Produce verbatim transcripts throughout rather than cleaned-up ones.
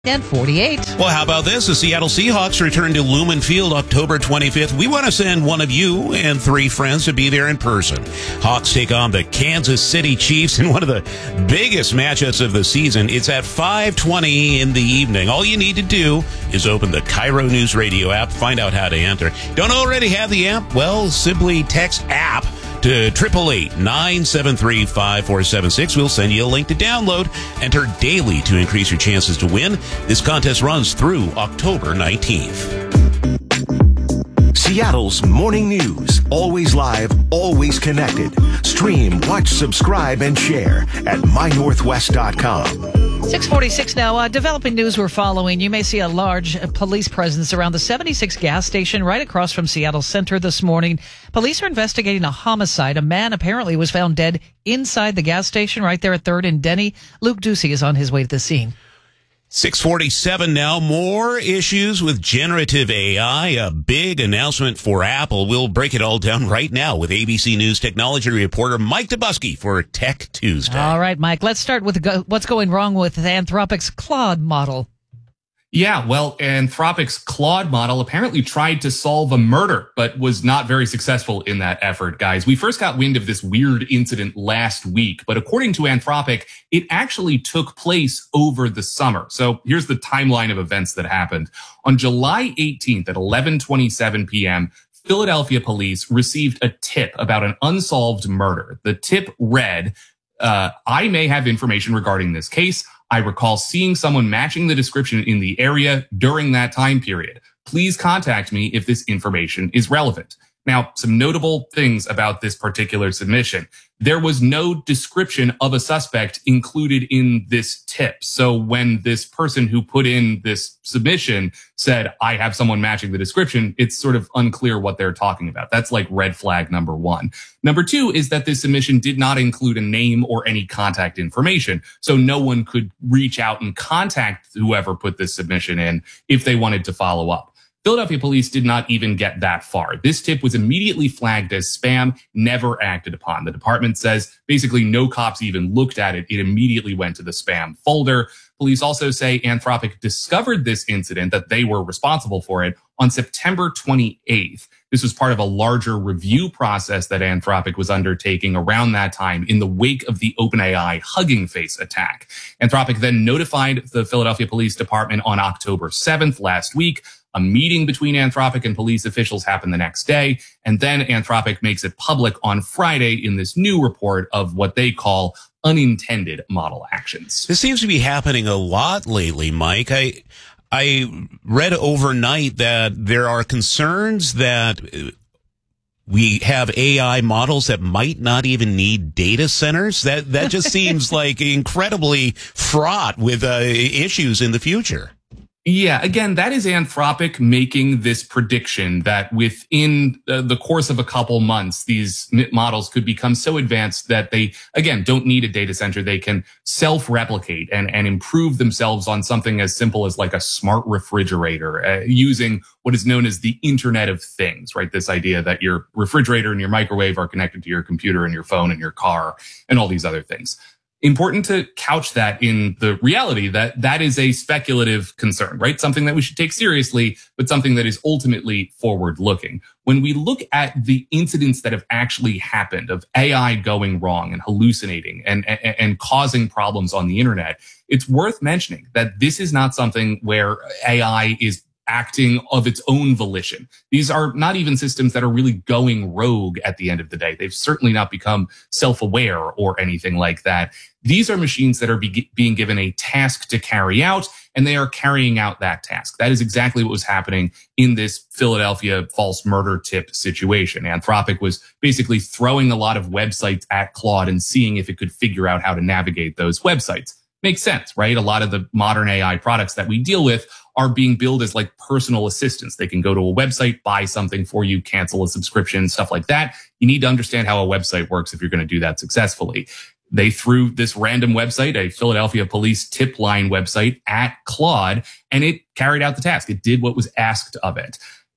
And forty-eight. Well, how about this? The Seattle Seahawks return to Lumen Field October twenty-fifth. We want to send one of you and three friends to be there in person. Hawks take on the Kansas City Chiefs in one of the biggest matchups of the season. It's at five twenty in the evening. All you need to do is open the Cairo News Radio app, find out how to enter. Don't already have the app? Well, simply text app to eight eight eight, nine seven three, five four seven six. We'll send you a link to download. Enter daily to increase your chances to win. This contest runs through October nineteenth. Seattle's morning news. Always live, always connected. Stream, watch, subscribe, and share at my northwest dot com. six forty-six now. Uh, developing news we're following. You may see a large uh, police presence around the seventy-six gas station right across from Seattle Center this morning. Police are investigating a homicide. A man apparently was found dead inside the gas station right there at third and Denny. Luke Ducey is on his way to the scene. six forty-seven now. More issues with generative A I. A big announcement for Apple. We'll break it all down right now with A B C News technology reporter Mike Dubusky for Tech Tuesday. All right, Mike, let's start with go- what's going wrong with Anthropic's Claude model. Yeah, well, Anthropic's Claude model apparently tried to solve a murder, but was not very successful in that effort, guys. We first got wind of this weird incident last week, but according to Anthropic, it actually took place over the summer. So here's the timeline of events that happened. On July eighteenth at eleven twenty-seven p.m., Philadelphia police received a tip about an unsolved murder. The tip read, uh, I may have information regarding this case. I recall seeing someone matching the description in the area during that time period. Please contact me if this information is relevant. Now, some notable things about this particular submission. There was no description of a suspect included in this tip. So when this person who put in this submission said, I have someone matching the description, it's sort of unclear what they're talking about. That's like red flag number one. Number two is that this submission did not include a name or any contact information. So no one could reach out and contact whoever put this submission in if they wanted to follow up. Philadelphia police did not even get that far. This tip was immediately flagged as spam, never acted upon. The department says basically no cops even looked at it. It immediately went to the spam folder. Police also say Anthropic discovered this incident, that they were responsible for it, on September twenty-eighth. This was part of a larger review process that Anthropic was undertaking around that time in the wake of the OpenAI Hugging Face attack. Anthropic then notified the Philadelphia Police Department on October seventh last week. A meeting between Anthropic and police officials happened the next day, and then Anthropic makes it public on Friday in this new report of what they call unintended model actions. This seems to be happening a lot lately, Mike. I I read overnight that there are concerns that we have A I models that might not even need data centers. That that just seems like incredibly fraught with uh, issues in the future. Yeah, again, that is Anthropic making this prediction that within uh, the course of a couple months, these models could become so advanced that they, again, don't need a data center. They can self-replicate and, and improve themselves on something as simple as like a smart refrigerator, uh, using what is known as the Internet of Things, right? This idea that your refrigerator and your microwave are connected to your computer and your phone and your car and all these other things. Important to couch that in the reality that that is a speculative concern, right? Something that we should take seriously, but something that is ultimately forward-looking. When we look at the incidents that have actually happened of A I going wrong and hallucinating and, and, and causing problems on the internet, it's worth mentioning that this is not something where A I is acting of its own volition. These are not even systems that are really going rogue at the end of the day. They've certainly not become self-aware or anything like that. These are machines that are be- being given a task to carry out, and they are carrying out that task. That is exactly what was happening in this Philadelphia false murder tip situation. Anthropic was basically throwing a lot of websites at Claude and seeing if it could figure out how to navigate those websites. Makes sense, right? A lot of the modern A I products that we deal with are being billed as like personal assistants. They can go to a website, buy something for you, cancel a subscription, stuff like that. You need to understand how a website works if you're going to do that successfully. They threw this random website, a Philadelphia police tip line website, at Claude, and it carried out the task. It did what was asked of it.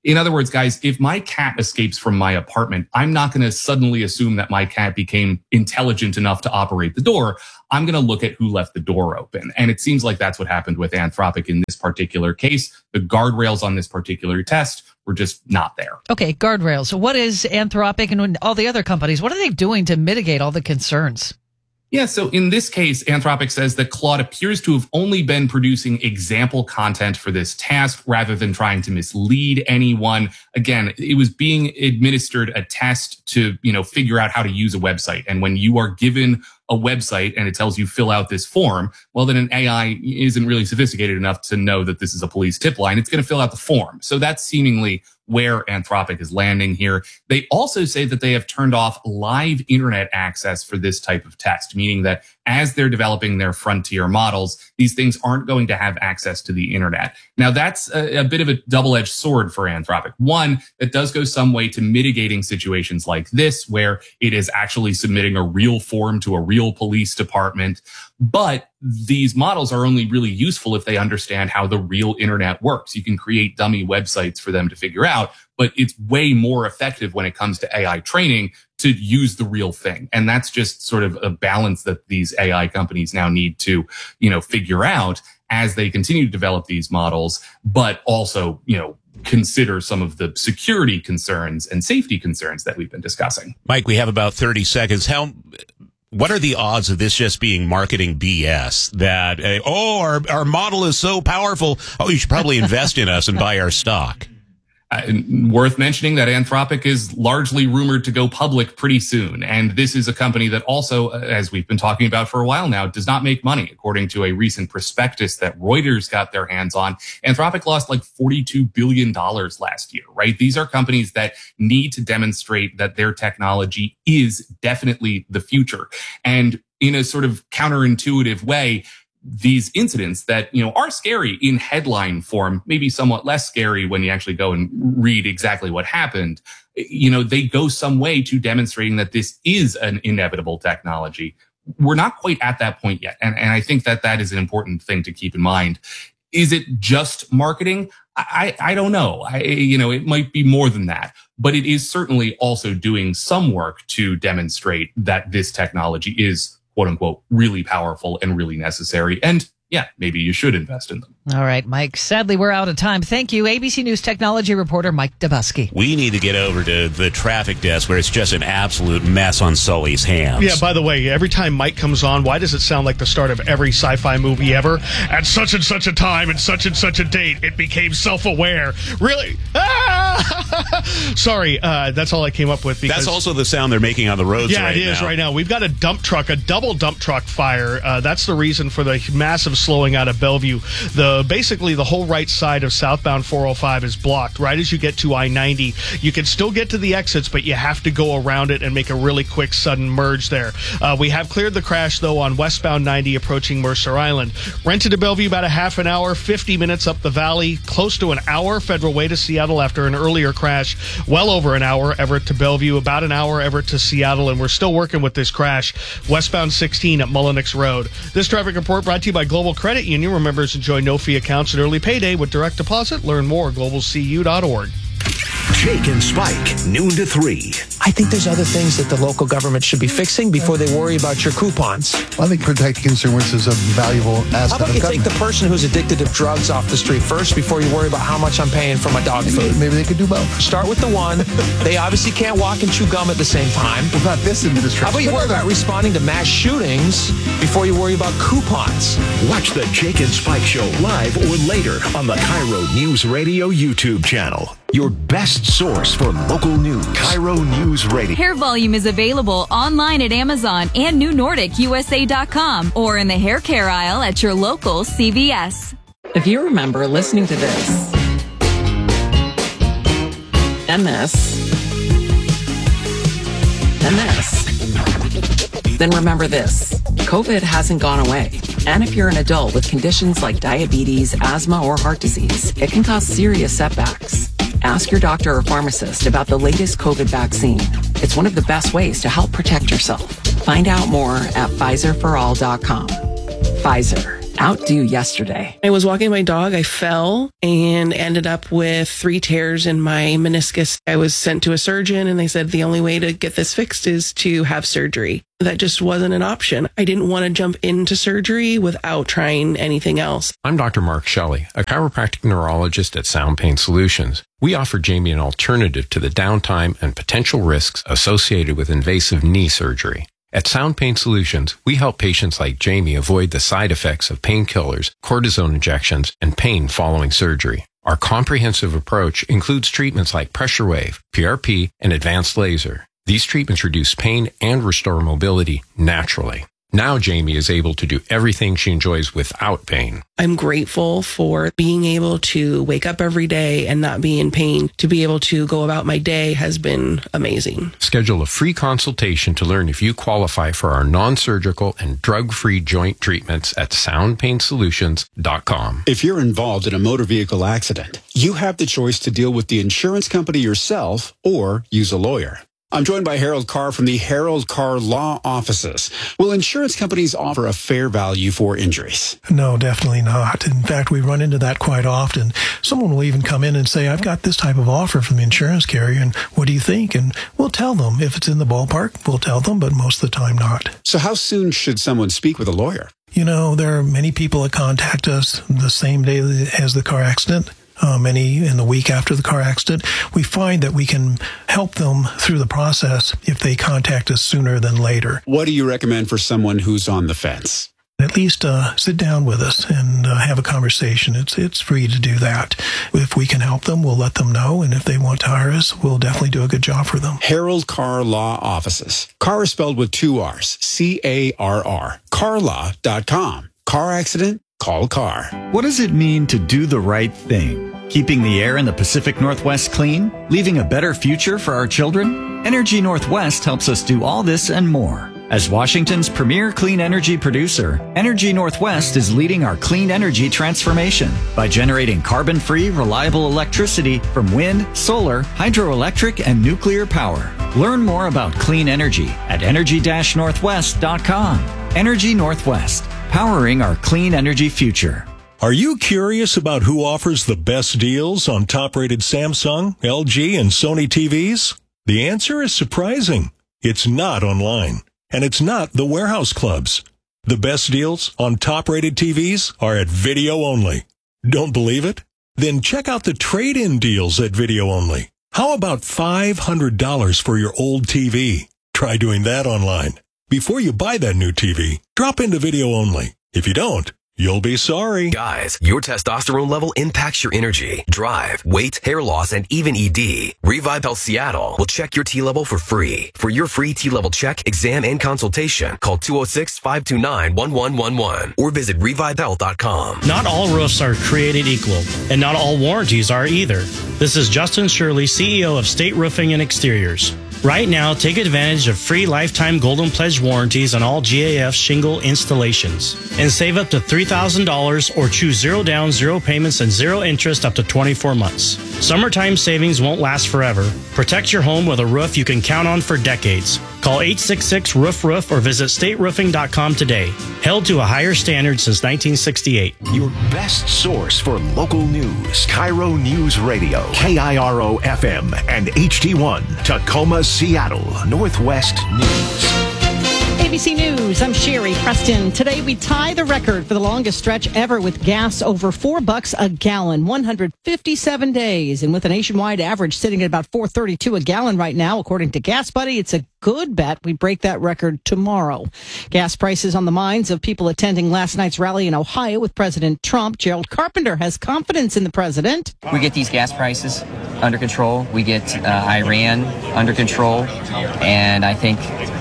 In other words, guys, if my cat escapes from my apartment, I'm not going to suddenly assume that my cat became intelligent enough to operate the door. I'm going to look at who left the door open. And it seems like that's what happened with Anthropic in this particular case. The guardrails on this particular test were just not there. Okay, guardrails. So what is Anthropic and all the other companies? What are they doing to mitigate all the concerns? Yeah, so in this case, Anthropic says that Claude appears to have only been producing example content for this task rather than trying to mislead anyone. Again, it was being administered a test to, you know, figure out how to use a website. And when you are given a website and it tells you fill out this form, well, then an A I isn't really sophisticated enough to know that this is a police tip line. It's going to fill out the form. So that's seemingly where Anthropic is landing here. They also say that they have turned off live internet access for this type of test, meaning that as they're developing their frontier models, these things aren't going to have access to the internet. Now, that's a, a bit of a double-edged sword for Anthropic. One, that does go some way to mitigating situations like this, where it is actually submitting a real form to a real police department. But these models are only really useful if they understand how the real internet works. You can create dummy websites for them to figure out, but it's way more effective when it comes to A I training to use the real thing. And that's just sort of a balance that these A I companies now need to, you know, figure out as they continue to develop these models, but also, you know, consider some of the security concerns and safety concerns that we've been discussing. Mike, we have about thirty seconds. How, what are the odds of this just being marketing B S? That, uh, oh, our, our model is so powerful. Oh, you should probably invest in us and buy our stock. Uh, worth mentioning that Anthropic is largely rumored to go public pretty soon. And this is a company that also, as we've been talking about for a while now, does not make money. According to a recent prospectus that Reuters got their hands on, Anthropic lost like forty-two billion dollars last year, right? These are companies that need to demonstrate that their technology is definitely the future. And in a sort of counterintuitive way, these incidents that, you know, are scary in headline form, maybe somewhat less scary when you actually go and read exactly what happened, you know, they go some way to demonstrating that this is an inevitable technology. We're not quite at that point yet. And, and I think that that is an important thing to keep in mind. Is it just marketing? I, I don't know. I, you know, it might be more than that, but it is certainly also doing some work to demonstrate that this technology is, quote unquote, really powerful and really necessary. And yeah, maybe you should invest in them. All right, Mike. Sadly, we're out of time. Thank you, A B C News technology reporter Mike Dubusky. We need to get over to the traffic desk where it's just an absolute mess on Sully's hands. Yeah, by the way, every time Mike comes on, why does it sound like the start of every sci-fi movie ever? At such and such a time and such and such a date, it became self-aware. Really? Ah! Sorry, uh, that's all I came up with. Because that's also the sound they're making on the roads yeah, right now. Yeah, it is right now. We've got a dump truck, a double dump truck fire. Uh, that's the reason for the massive slowing out of Bellevue. The basically the whole right side of southbound four oh five is blocked right as you get to I ninety. You can still get to the exits, but you have to go around it and make a really quick sudden merge there. Uh, we have cleared the crash though on westbound ninety approaching Mercer Island. Rented to Bellevue about a half an hour, fifty minutes up the valley, close to an hour Federal Way to Seattle after an earlier crash, well over an hour Everett to Bellevue, about an hour Everett to Seattle, and we're still working with this crash westbound sixteen at Mullenix Road. This traffic report brought to you by Global Credit Union. Members enjoy no-fee accounts and early payday with direct deposit. Learn more at global c u dot org. Jake and Spike, noon to three. I think there's other things that the local government should be fixing before they worry about your coupons. I think protecting consumers is a valuable aspect How about of you government. take the person who's addicted to drugs off the street first before you worry about how much I'm paying for my dog food? Maybe they could do both. Start with the one. They obviously can't walk and chew gum at the same time. Well, not this administration. How about you worry about responding to mass shootings before you worry about coupons? Watch the Jake and Spike Show live or later on the Cairo News Radio YouTube channel. Your best source for local news. Cairo News Radio. Hair Volume is available online at Amazon and new nordic u s a dot com or in the hair care aisle at your local C V S. If you remember listening to this and this and this, then remember this. COVID hasn't gone away. And if you're an adult with conditions like diabetes, asthma, or heart disease, it can cause serious setbacks. Ask your doctor or pharmacist about the latest COVID vaccine. It's one of the best ways to help protect yourself. Find out more at Pfizer for all dot com. Pfizer. Outdo yesterday. I was walking my dog, I fell and ended up with three tears in my meniscus. I was sent to a surgeon and they said the only way to get this fixed is to have surgery. That just wasn't an option. I didn't want to jump into surgery without trying anything else. I'm Doctor Mark Shelley, a chiropractic neurologist at Sound Pain Solutions. We offer Jamie an alternative to the downtime and potential risks associated with invasive knee surgery. At Sound Pain Solutions, we help patients like Jamie avoid the side effects of painkillers, cortisone injections, and pain following surgery. Our comprehensive approach includes treatments like pressure wave, P R P, and advanced laser. These treatments reduce pain and restore mobility naturally. Now Jamie is able to do everything she enjoys without pain. I'm grateful for being able to wake up every day and not be in pain. To be able to go about my day has been amazing. Schedule a free consultation to learn if you qualify for our non-surgical and drug-free joint treatments at sound pain solutions dot com. If you're involved in a motor vehicle accident, you have the choice to deal with the insurance company yourself or use a lawyer. I'm joined by Harold Carr from the Harold Carr Law Offices. Will insurance companies offer a fair value for injuries? No, definitely not. In fact, we run into that quite often. Someone will even come in and say, I've got this type of offer from the insurance carrier, and what do you think? And we'll tell them. If it's in the ballpark, we'll tell them, but most of the time not. So how soon should someone speak with a lawyer? You know, there are many people that contact us the same day as the car accident. Uh, many in the week after the car accident. We find that we can help them through the process if they contact us sooner than later. What do you recommend for someone who's on the fence? At least uh, sit down with us and uh, have a conversation. It's it's free to do that. If we can help them, we'll let them know. And if they want to hire us, we'll definitely do a good job for them. Harold Carr Law Offices. Carr is spelled with two R's. C A R R. car law dot com. Car accident? Call Carr. What does it mean to do the right thing? Keeping the air in the Pacific Northwest clean? Leaving a better future for our children? Energy Northwest helps us do all this and more. As Washington's premier clean energy producer, Energy Northwest is leading our clean energy transformation by generating carbon-free, reliable electricity from wind, solar, hydroelectric, and nuclear power. Learn more about clean energy at energy dash northwest dot com. Energy Northwest, powering our clean energy future. Are you curious about who offers the best deals on top-rated Samsung, L G, and Sony T Vs? The answer is surprising. It's not online, and it's not the warehouse clubs. The best deals on top-rated T Vs are at Video Only. Don't believe it? Then check out the trade-in deals at Video Only. How about five hundred dollars for your old T V? Try doing that online. Before you buy that new T V, drop into Video Only. If you don't, you'll be sorry. Guys, your testosterone level impacts your energy, drive, weight, hair loss, and even E D. Revive Health Seattle will check your T level for free. For your free T level check, exam, and consultation, call two oh six, five two nine, one one one one or visit revive health dot com. Not all roofs are created equal, and not all warranties are either. This is Justin Shirley, C E O of State Roofing and Exteriors. Right now, take advantage of free lifetime Golden Pledge warranties on all G A F shingle installations and save up to three thousand dollars or choose zero down, zero payments, and zero interest up to twenty-four months. Summertime savings won't last forever. Protect your home with a roof you can count on for decades. Call eight six six, roof roof or visit state roofing dot com today. Held to a higher standard since nineteen sixty-eight. Your best source for local news. Cairo News Radio. K I R O F M and H D one. Tacoma, Seattle. Northwest News. A B C News, I'm Sherry Preston. Today we tie the record for the longest stretch ever with gas over four bucks a gallon, one hundred fifty-seven days. And with a nationwide average sitting at about four thirty-two a gallon right now, according to Gas Buddy, it's a good bet we break that record tomorrow. Gas prices on the minds of people attending last night's rally in Ohio with President Trump. Gerald Carpenter has confidence in the president. We get these gas prices under control. We get uh, Iran under control. And I think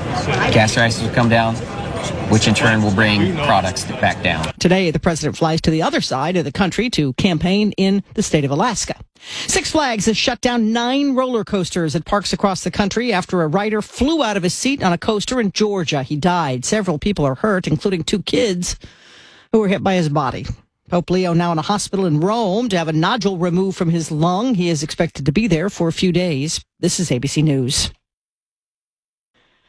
gas prices will come down, which in turn will bring products back down. Today, the president flies to the other side of the country to campaign in the state of Alaska. Six Flags has shut down nine roller coasters at parks across the country after a rider flew out of his seat on a coaster in Georgia. He died. Several people are hurt, including two kids who were hit by his body. Pope Leo now in a hospital in Rome to have a nodule removed from his lung. He is expected to be there for a few days. This is A B C News.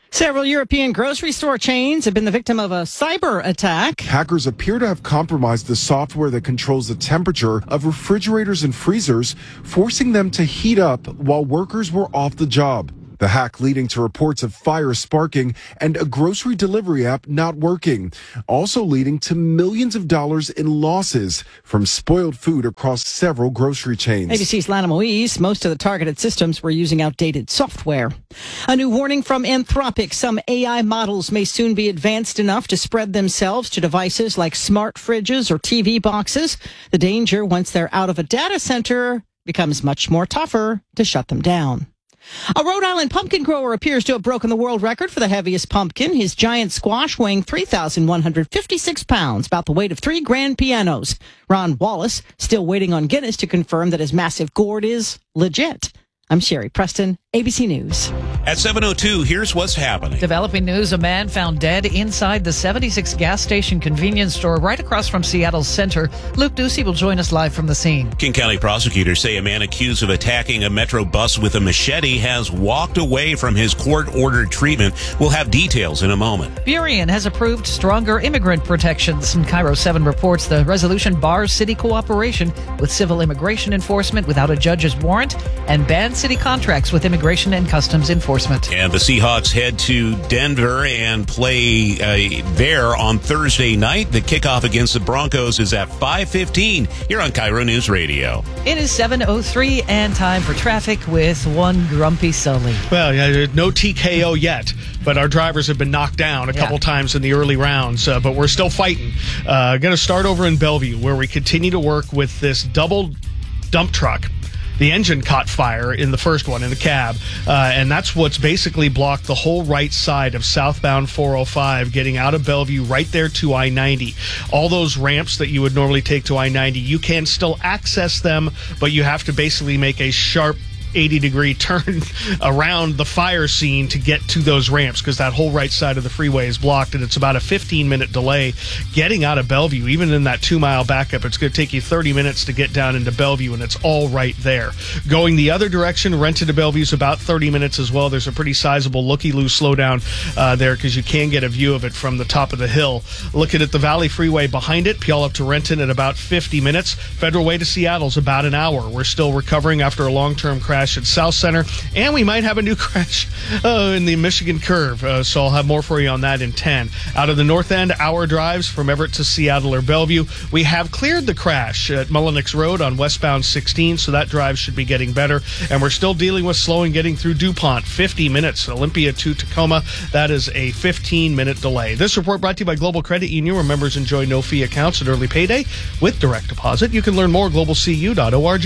Several European grocery store chains have been the victim of a cyber attack. Hackers appear to have compromised the software that controls the temperature of refrigerators and freezers, forcing them to heat up while workers were off the job. The hack leading to reports of fires sparking and a grocery delivery app not working, also leading to millions of dollars in losses from spoiled food across several grocery chains. A B C's Lana Moise, most of the targeted systems were using outdated software. A new warning from Anthropic. Some A I models may soon be advanced enough to spread themselves to devices like smart fridges or T V boxes. The danger, once they're out of a data center, becomes much more tougher to shut them down. A Rhode Island pumpkin grower appears to have broken the world record for the heaviest pumpkin. His giant squash weighing three thousand one hundred fifty-six pounds, about the weight of three grand pianos. Ron Wallace still waiting on Guinness to confirm that his massive gourd is legit. I'm Sherry Preston, A B C News. At seven oh two, here's what's happening. Developing news, a man found dead inside the seventy-six gas station convenience store right across from Seattle's center. Luke Ducey will join us live from the scene. King County prosecutors say a man accused of attacking a Metro bus with a machete has walked away from his court-ordered treatment. We'll have details in a moment. Burien has approved stronger immigrant protections. And Cairo seven reports the resolution bars city cooperation with civil immigration enforcement without a judge's warrant and bans city contracts with immigration and customs enforcement. And the Seahawks head to Denver and play uh, there on Thursday night. The kickoff against the Broncos is at five fifteen here on Cairo News Radio. It is seven oh three and time for traffic with one grumpy Sully. Well, yeah, no T K O yet, but our drivers have been knocked down a Yeah. couple times in the early rounds, uh, but we're still fighting. Uh, going to start over in Bellevue, where we continue to work with this double dump truck. The engine caught fire in the first one, in the cab, uh, and that's what's basically blocked the whole right side of southbound four oh five, getting out of Bellevue right there to I ninety. All those ramps that you would normally take to I ninety, you can still access them, but you have to basically make a sharp eighty degree turn around the fire scene to get to those ramps, because that whole right side of the freeway is blocked, and it's about a fifteen minute delay getting out of Bellevue. Even in that two mile backup, it's going to take you thirty minutes to get down into Bellevue, and it's all right there. Going the other direction, Renton to Bellevue is about thirty minutes as well. There's a pretty sizable looky-loo slowdown uh, there, because you can get a view of it from the top of the hill. Looking at the Valley Freeway behind it, Puyallup to Renton at about fifty minutes. Federal Way to Seattle's about an hour. We're still recovering after a long-term crash at South Center, and we might have a new crash uh, in the Michigan Curve, uh, so I'll have more for you on that in ten. Out of the north end, hour drives from Everett to Seattle or Bellevue. We have cleared the crash at Mullenix Road on westbound sixteen, so that drive should be getting better, and we're still dealing with slowing getting through DuPont. fifty minutes. Olympia to Tacoma, that is a fifteen minute delay. This report brought to you by Global Credit Union, where members enjoy no fee accounts at early payday with direct deposit. You can learn more at global c u dot org.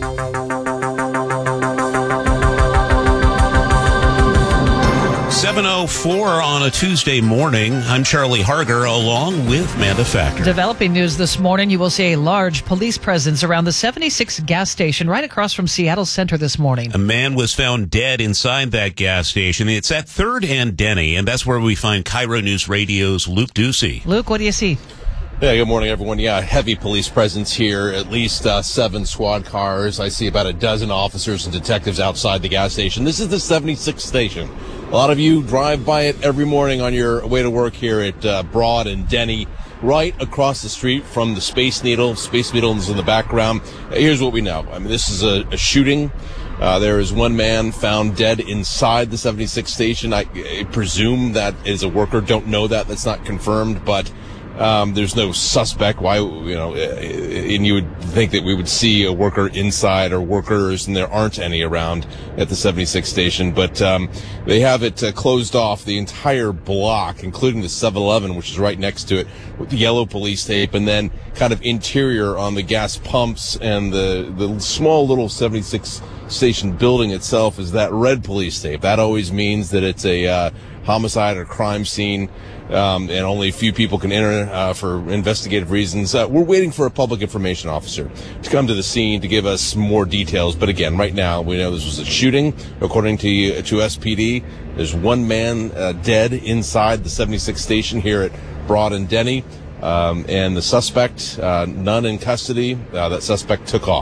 seven oh four on a Tuesday morning. I'm Charlie Harger, along with Amanda Factor. Developing news this morning, you will see a large police presence around the seventy-six gas station right across from Seattle Center this morning. A man was found dead inside that gas station. It's at third and Denny, and that's where we find Cairo News Radio's Luke Ducey. Luke, what do you see? Yeah, good morning, everyone. Yeah, heavy police presence here, at least uh, seven SWAT cars. I see about a dozen officers and detectives outside the gas station. This is the seventy-sixth station. A lot of you drive by it every morning on your way to work here at uh, Broad and Denny, right across the street from the Space Needle. Space Needle is in the background. Here's what we know. I mean, this is a, a shooting. Uh, there is one man found dead inside the seventy-sixth station. I, I presume that is a worker. Don't know that. That's not confirmed, but Um, there's no suspect. Why, you know, and you would think that we would see a worker inside or workers, and there aren't any around at the seventy-sixth station. But um, they have it uh, closed off, the entire block, including the seven eleven, which is right next to it, with the yellow police tape, and then kind of interior on the gas pumps and the, the small little seventy-sixth station building itself is that red police tape. That always means that it's a uh, homicide or crime scene. Um, and only a few people can enter uh, for investigative reasons. Uh, we're waiting for a public information officer to come to the scene to give us more details. But again, right now, we know this was a shooting. According to to S P D, there's one man uh, dead inside the seventy-sixth station here at Broad and Denny. Um, and the suspect, uh, none in custody. Uh, that suspect took off.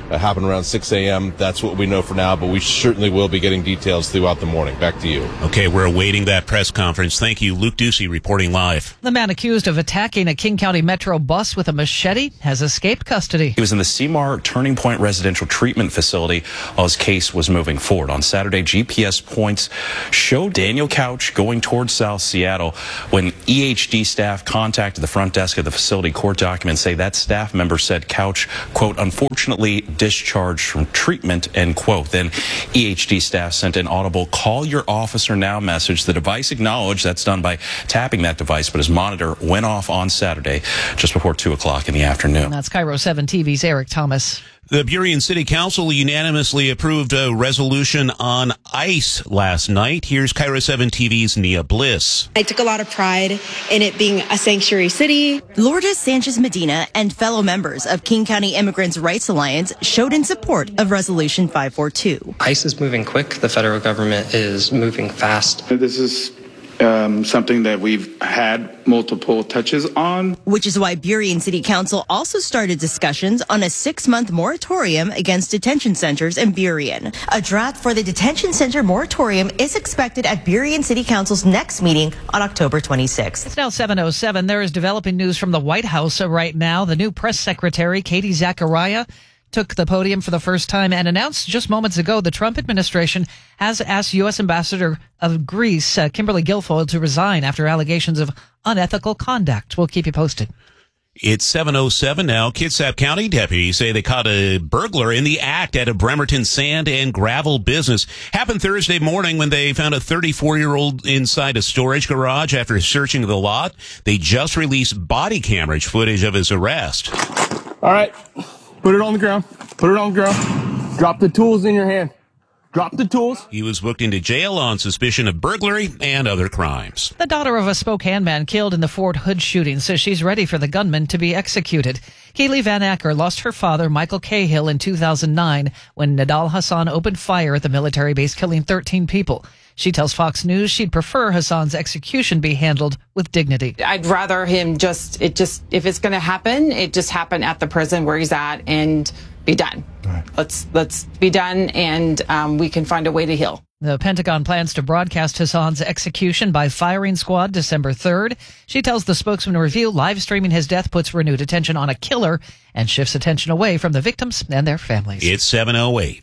uh, happen around six a.m. That's what we know for now, but we certainly will be getting details throughout the morning. Back to you. Okay, we're awaiting that press conference. Thank you. Luke Ducey reporting live. The man accused of attacking a King County Metro bus with a machete has escaped custody. He was in the Seymour Turning Point Residential Treatment Facility while his case was moving forward. On Saturday, G P S points showed Daniel Couch going towards South Seattle. When E H D staff contacted the front desk of the facility, court documents say that staff member said Couch, quote, unfortunately discharged from treatment, end quote. Then E H D staff sent an audible call your officer now message. The device acknowledged. That's done by tapping that device, but his monitor went off on Saturday just before two o'clock in the afternoon. That's Cairo seven T V's Eric Thomas. The Burien City Council unanimously approved a resolution on ICE last night. Here's Cairo seven T V's Nia Bliss. I took a lot of pride in it being a sanctuary city. Lourdes Sanchez Medina and fellow members of King County Immigrants' Rights Alliance showed in support of Resolution five forty-two. ICE is moving quick. The federal government is moving fast. This is Um, something that we've had multiple touches on. Which is why Burien City Council also started discussions on a six-month moratorium against detention centers in Burien. A draft for the detention center moratorium is expected at Burien City Council's next meeting on October twenty-sixth. It's now seven oh seven. There is developing news from the White House right now. The new press secretary, Katie Zachariah, took the podium for the first time and announced just moments ago the Trump administration has asked U S Ambassador of Greece, uh, Kimberly Guilfoyle, to resign after allegations of unethical conduct. We'll keep you posted. It's seven oh seven now. Kitsap County deputies say they caught a burglar in the act at a Bremerton sand and gravel business. Happened Thursday morning when they found a thirty-four-year-old inside a storage garage after searching the lot. They just released body camera footage of his arrest. All right. Put it on the ground. Put it on the ground. Drop the tools in your hand. Drop the tools. He was booked into jail on suspicion of burglary and other crimes. The daughter of a Spokane man killed in the Fort Hood shooting says she's ready for the gunman to be executed. Kaylee Van Acker lost her father, Michael Cahill, in two thousand nine when Nadal Hassan opened fire at the military base, killing thirteen people. She tells Fox News she'd prefer Hassan's execution be handled with dignity. I'd rather him just, it just, if it's going to happen, it just happen at the prison where he's at and be done. Right. Let's, let's be done and um, we can find a way to heal. The Pentagon plans to broadcast Hassan's execution by firing squad December third. She tells the Spokesman Review live streaming his death puts renewed attention on a killer and shifts attention away from the victims and their families. It's seven oh eight.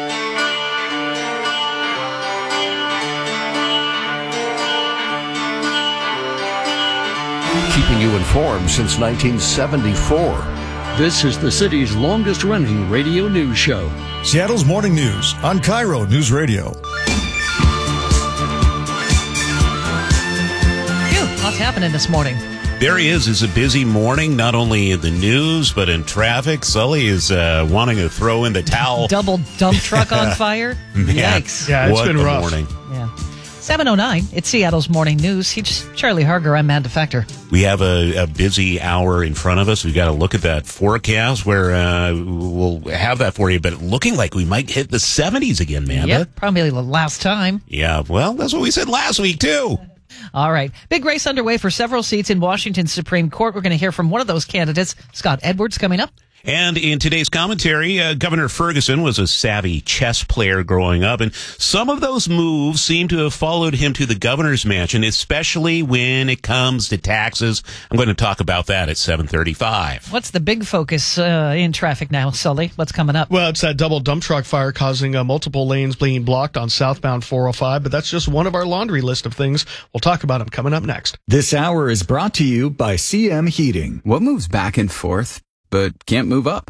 Keeping you informed since nineteen seventy-four. This is the city's longest running radio news show. Seattle's Morning News on Cairo News Radio. Phew, lots happening this morning. There he is. It's a busy morning, not only in the news, but in traffic. Sully is uh, wanting to throw in the towel. Double dump truck on fire? Man, Yikes. Yeah, it's what been a rough. morning. Yeah. seven oh nine, it's Seattle's Morning News. He's Charlie Harger. I'm Amanda Factor. We have a, a busy hour in front of us. We've got to look at that forecast where uh, we'll have that for you, but looking like we might hit the seventies again, Amanda. Yep, probably the last time. Yeah, well, that's what we said last week, too. All right. Big race underway for several seats in Washington's Supreme Court. We're going to hear from one of those candidates, Scott Edwards, coming up. And in today's commentary, uh, Governor Ferguson was a savvy chess player growing up, and some of those moves seem to have followed him to the governor's mansion, especially when it comes to taxes. I'm going to talk about that at seven thirty-five. What's the big focus uh, in traffic now, Sully? What's coming up? Well, it's that double dump truck fire causing uh, multiple lanes being blocked on southbound four oh five, but that's just one of our laundry list of things. We'll talk about them coming up next. This hour is brought to you by C M Heating. What moves back and forth but can't move up?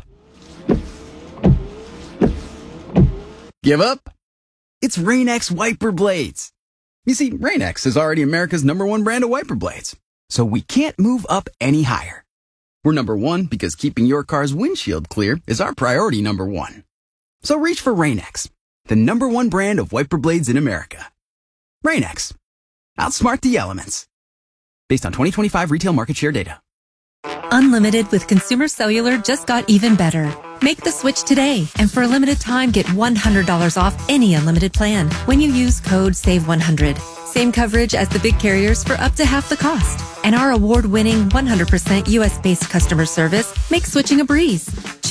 Give up? It's Rain-X wiper blades. You see, Rain-X is already America's number one brand of wiper blades, so we can't move up any higher. We're number one because keeping your car's windshield clear is our priority number one. So reach for Rain-X, the number one brand of wiper blades in America. Rain-X. Outsmart the elements. Based on twenty twenty-five retail market share data. Unlimited with Consumer Cellular just got even better. Make the switch today, and for a limited time, get one hundred dollars off any unlimited plan when you use code save one hundred. Same coverage as the big carriers for up to half the cost. And our award-winning one hundred percent U S-based customer service makes switching a breeze.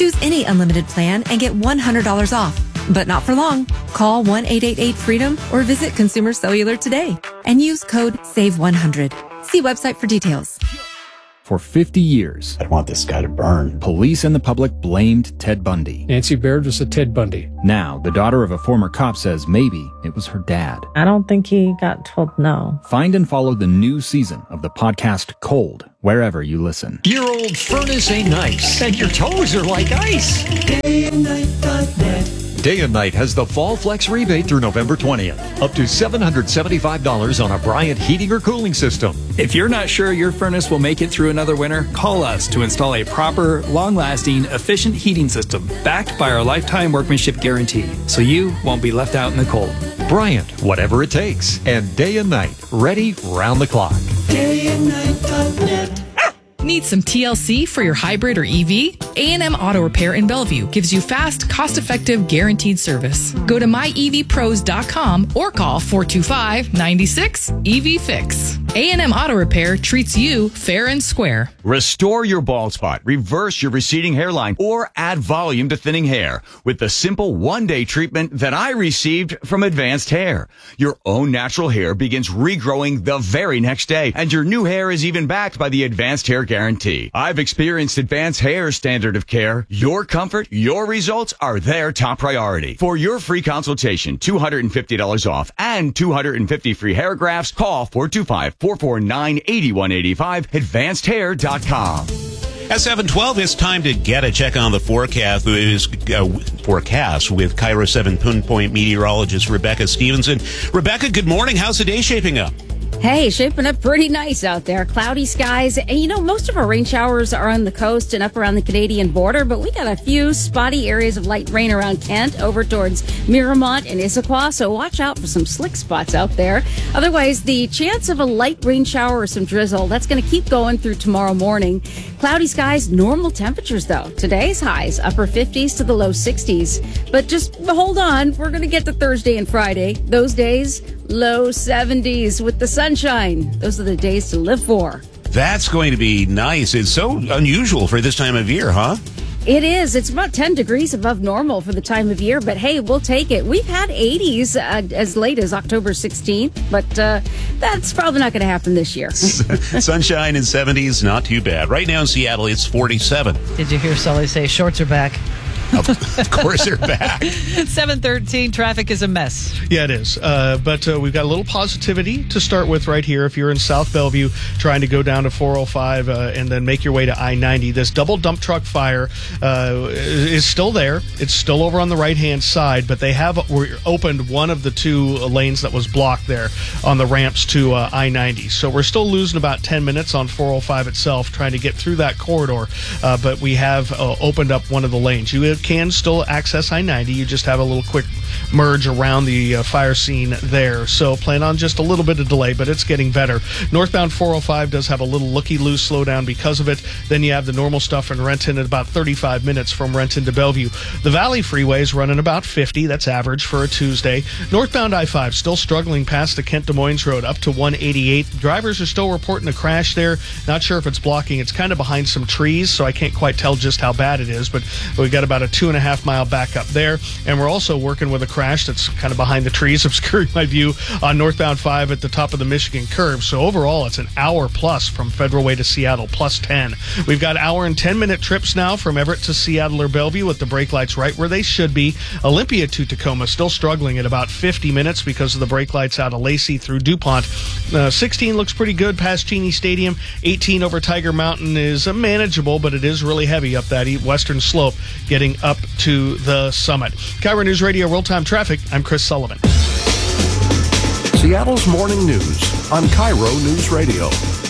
Choose any unlimited plan and get one hundred dollars off. But not for long. Call one eight eight eight freedom or visit Consumer Cellular today and use code save one hundred. See website for details. For fifty years, I want this guy to burn. Police and the public blamed Ted Bundy. Nancy Baird was a Ted Bundy. Now, the daughter of a former cop says maybe it was her dad. I don't think he got told no. Find and follow the new season of the podcast Cold, wherever you listen. Your old furnace ain't nice, and your toes are like ice. day and night dot net Day and Night has the Fall Flex rebate through November twentieth. Up to seven hundred seventy-five dollars on a Bryant heating or cooling system. If you're not sure your furnace will make it through another winter, call us to install a proper, long-lasting, efficient heating system backed by our lifetime workmanship guarantee, so you won't be left out in the cold. Bryant, whatever it takes. And Day and Night, ready round the clock. day and night dot net Need some T L C for your hybrid or E V? A and M Auto Repair in Bellevue gives you fast, cost-effective, guaranteed service. Go to my e v pros dot com or call four two five, nine six, E V fix. A and M Auto Repair treats you fair and square. Restore your bald spot, reverse your receding hairline, or add volume to thinning hair with the simple one-day treatment that I received from Advanced Hair. Your own natural hair begins regrowing the very next day, and your new hair is even backed by the Advanced Hair Guarantee. I've experienced Advanced Hair's standard of care. Your comfort, your results are their top priority. For your free consultation, two hundred fifty dollars off and two hundred fifty free hair grafts, call four two five, four four nine, eight one eight five, advanced hair dot com. At seven twelve, it's time to get a check on the forecast. It is, uh, forecast with Cairo seven Pinpoint meteorologist Rebecca Stevenson. Rebecca, good morning. How's the day shaping up? Hey, shaping up pretty nice out there. Cloudy skies. And you know, most of our rain showers are on the coast and up around the Canadian border, but we got a few spotty areas of light rain around Kent over towards Miramont and Issaquah, so watch out for some slick spots out there. Otherwise, the chance of a light rain shower or some drizzle, that's going to keep going through tomorrow morning. Cloudy skies, normal temperatures though. Today's highs, upper fifties to the low sixties. But just hold on, we're going to get to Thursday and Friday. Those days, low seventies with the sunshine. Those are the days to live for. That's going to be nice. It's so unusual for this time of year, huh? It is. It's about ten degrees above normal for the time of year, but hey, we'll take it. We've had eighties uh, as late as October sixteenth, but uh, that's probably not going to happen this year. Sunshine in seventies, not too bad. Right now in Seattle, it's forty-seven. Did you hear Sully say shorts are back? Of course they're back. seven thirteen, traffic is a mess. Yeah, it is. Uh, but uh, we've got a little positivity to start with right here. If you're in South Bellevue trying to go down to four oh five uh, and then make your way to I ninety, this double dump truck fire uh, is still there. It's still over on the right-hand side, but they have opened one of the two lanes that was blocked there on the ramps to uh, I ninety. So we're still losing about ten minutes on four oh five itself trying to get through that corridor, uh, but we have uh, opened up one of the lanes. You can still access I ninety. You just have a little quick merge around the uh, fire scene there. So plan on just a little bit of delay, but it's getting better. Northbound four oh five does have a little looky-loose slowdown because of it. Then you have the normal stuff in Renton at about thirty-five minutes from Renton to Bellevue. The Valley Freeway is running about fifty. That's average for a Tuesday. Northbound I five still struggling past the Kent Des Moines Road up to one eighty-eight. Drivers are still reporting a crash there. Not sure if it's blocking. It's kind of behind some trees, so I can't quite tell just how bad it is, but we've got about a two and a half mile backup there. And we're also working with a crash that's kind of behind the trees, obscuring my view on northbound five at the top of the Michigan curve. So overall, it's an hour plus from Federal Way to Seattle, plus ten. We've got hour and ten minute trips now from Everett to Seattle or Bellevue with the brake lights right where they should be. Olympia to Tacoma still struggling at about fifty minutes because of the brake lights out of Lacey through DuPont. Uh, sixteen looks pretty good past Cheney Stadium. eighteen over Tiger Mountain is uh, manageable, but it is really heavy up that western slope getting up to the summit. Cairo News Radio real-time traffic. I'm Chris Sullivan. Seattle's morning news on Cairo News Radio.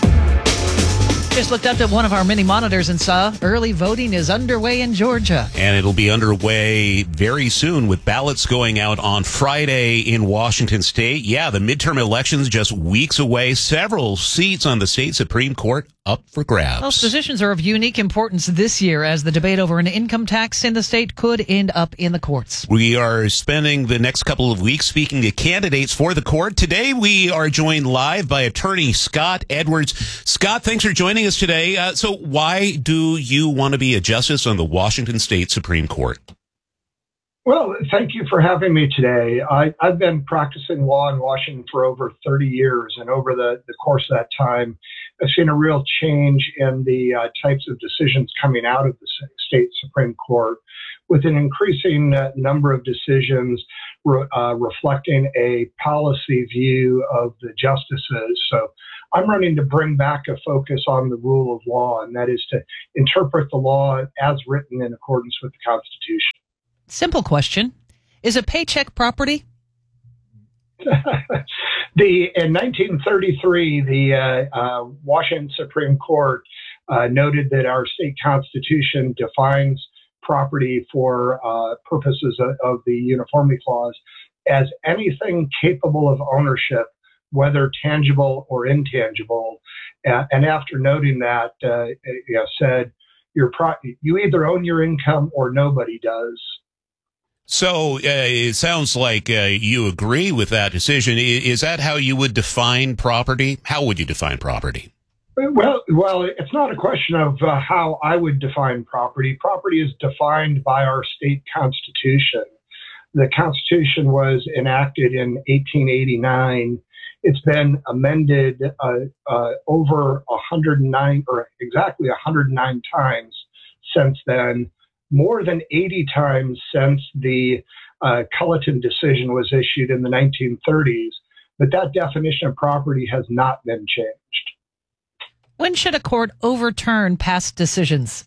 Just looked up at one of our mini monitors and saw early voting is underway in Georgia. And it'll be underway very soon with ballots going out on Friday in Washington State. Yeah, the midterm elections just weeks away. Several seats on the state Supreme Court up for grabs. Those positions are of unique importance this year as the debate over an income tax in the state could end up in the courts. We are spending the next couple of weeks speaking to candidates for the court. Today, we are joined live by attorney Scott Edwards. Scott, thanks for joining us today. Uh, so why do you want to be a justice on the Washington State Supreme Court? Well, thank you for having me today. I, I've been practicing law in Washington for over thirty years, and over the, the course of that time, I've seen a real change in the uh, types of decisions coming out of the state Supreme Court, with an increasing uh, number of decisions re- uh, reflecting a policy view of the justices. So I'm running to bring back a focus on the rule of law, and that is to interpret the law as written in accordance with the Constitution. Simple question. Is a paycheck property? the in nineteen thirty-three, the uh, uh, Washington Supreme Court uh, noted that our state constitution defines property for uh, purposes of, of the Uniformity Clause as anything capable of ownership, whether tangible or intangible. Uh, and after noting that, uh, you know, said, your pro- you either own your income or nobody does. So uh, it sounds like uh, you agree with that decision. Is that how you would define property? How would you define property? Well, well, it's not a question of uh, how I would define property. Property is defined by our state constitution. The Constitution was enacted in eighteen eighty-nine. It's been amended uh, uh, over one hundred nine, or exactly one hundred nine times since then. More than eighty times since the uh, Culleton decision was issued in the nineteen thirties, but that definition of property has not been changed. When should a court overturn past decisions?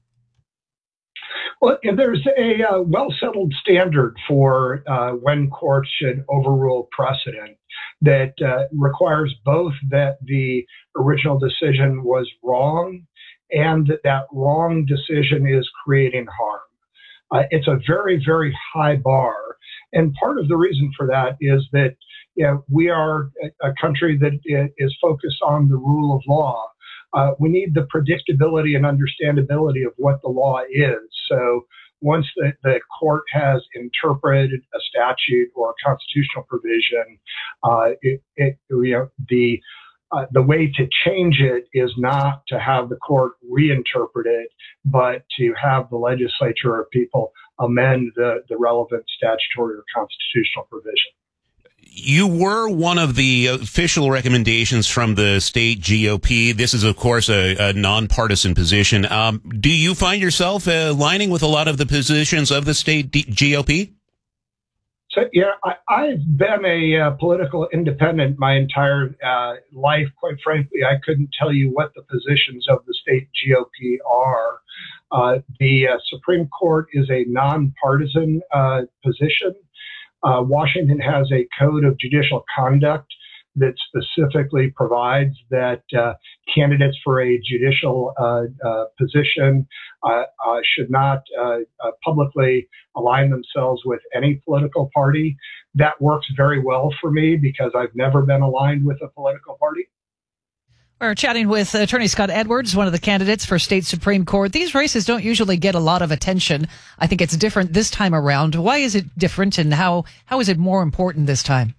Well, there's a uh, well-settled standard for uh, when courts should overrule precedent that uh, requires both that the original decision was wrong and that that wrong decision is creating harm. Uh, it's a very, very high bar. And part of the reason for that is that you know, we are a country that is focused on the rule of law. Uh, we need the predictability and understandability of what the law is. So once the, the court has interpreted a statute or a constitutional provision, uh, it, it, you know, the Uh, the way to change it is not to have the court reinterpret it, but to have the legislature or people amend the, the relevant statutory or constitutional provision. You were one of the official recommendations from the state G O P. This is, of course, a, a nonpartisan position. Um, do you find yourself uh, aligning with a lot of the positions of the state D- G O P? So, yeah, I, I've been a uh, political independent my entire uh, life. Quite frankly, I couldn't tell you what the positions of the state G O P are. Uh, the uh, Supreme Court is a nonpartisan uh, position. Uh, Washington has a code of judicial conduct that specifically provides that uh, candidates for a judicial uh, uh, position uh, uh, should not uh, uh, publicly align themselves with any political party. That works very well for me because I've never been aligned with a political party. We're chatting with attorney Scott Edwards, one of the candidates for state Supreme Court. These races don't usually get a lot of attention. I think it's different this time around. Why is it different, and how how is it more important this time?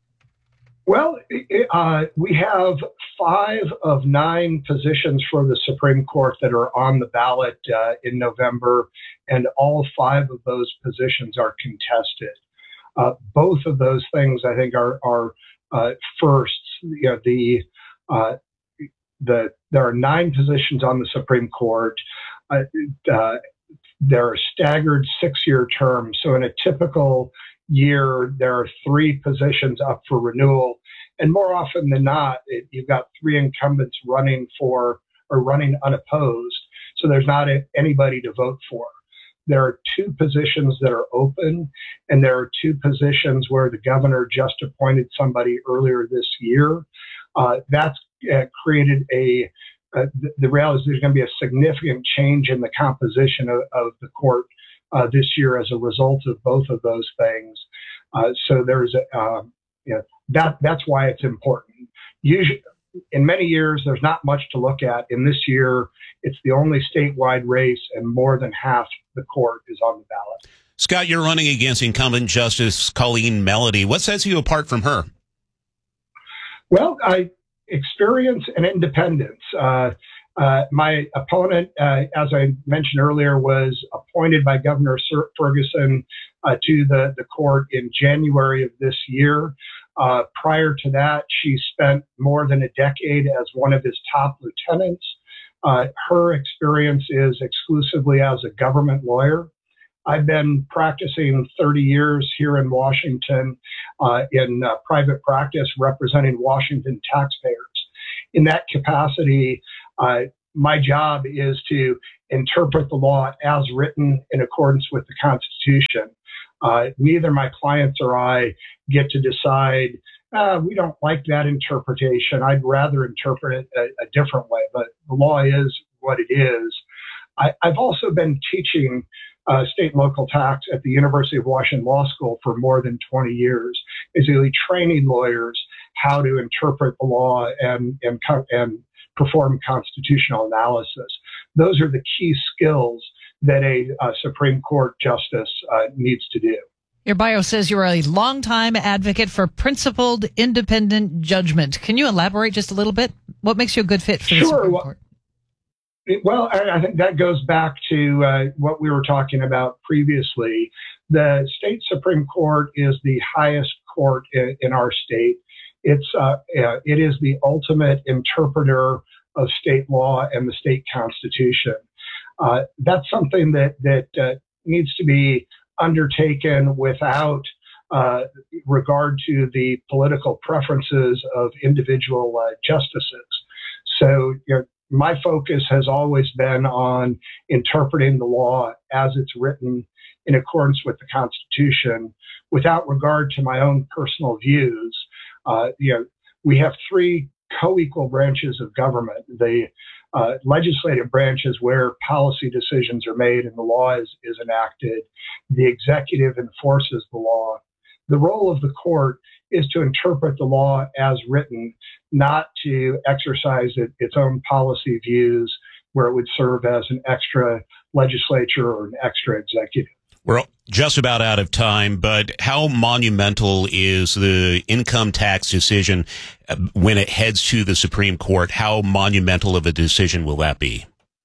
Well, uh, we have five of nine positions for the Supreme Court that are on the ballot uh, in November, and all five of those positions are contested. Uh, both of those things, I think, are, are uh, firsts. You know, the uh, the there are nine positions on the Supreme Court. Uh, uh, there are staggered six-year terms. So in a typical year, there are three positions up for renewal. And more often than not, it, you've got three incumbents running for or running unopposed. So there's not a, anybody to vote for. There are two positions that are open, and there are two positions where the governor just appointed somebody earlier this year. Uh, that's uh, created a, uh, the, the reality is there's going to be a significant change in the composition of, of the court uh, this year as a result of both of those things. Uh, so there's a, uh, you know, that that's why it's important. Usually, in many years, there's not much to look at. In this year, it's the only statewide race, and more than half the court is on the ballot. Scott, you're running against incumbent Justice Colleen Melody. What sets you apart from her? Well, I experience and independence. Uh, uh, my opponent, uh, as I mentioned earlier, was appointed by Governor Ferguson uh, to the, the court in January of this year. Uh, prior to that, she spent more than a decade as one of his top lieutenants. Uh, her experience is exclusively as a government lawyer. I've been practicing thirty years here in Washington uh, in uh, private practice representing Washington taxpayers. In that capacity, uh, my job is to interpret the law as written in accordance with the Constitution. Uh, neither my clients or I get to decide, uh, we don't like that interpretation. I'd rather interpret it a, a different way, but the law is what it is. I, I've also been teaching uh, state and local tax at the University of Washington Law School for more than twenty years, basically training lawyers how to interpret the law and, and, and perform constitutional analysis. Those are the key skills that a, a Supreme Court justice uh, needs to do. Your bio says you're a longtime advocate for principled, independent judgment. Can you elaborate just a little bit? What makes you a good fit for the sure. Supreme well, Court? Well, I, I think that goes back to uh, what we were talking about previously. The state Supreme Court is the highest court in, in our state. It's uh, uh, it is the ultimate interpreter of state law and the state constitution. Uh, that's something that that uh, needs to be undertaken without uh, regard to the political preferences of individual uh, justices. So, you know, my focus has always been on interpreting the law as it's written in accordance with the Constitution, without regard to my own personal views. Uh, you know, we have three co-equal branches of government. The uh, legislative branch is where policy decisions are made and the law is, is enacted. The executive enforces the law. The role of the court is to interpret the law as written, not to exercise it, its own policy views where it would serve as an extra legislature or an extra executive. We're just about out of time, but how monumental is the income tax decision when it heads to the Supreme Court? How monumental of a decision will that be?